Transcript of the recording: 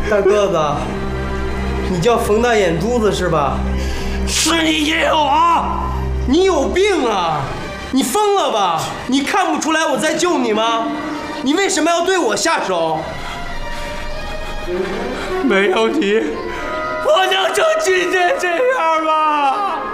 大个子，你叫冯大眼珠子是吧？ 是你引我！ 你有病啊！你疯了吧？你看不出来我在救你吗？你为什么要对我下手？ 没有你，我能就今天这样吗？